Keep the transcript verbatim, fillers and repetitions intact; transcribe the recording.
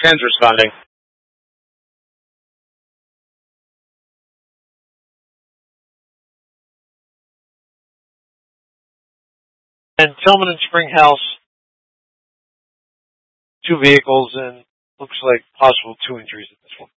ten's responding. And Tillman and Springhouse, two vehicles, and looks like possible two injuries at this one.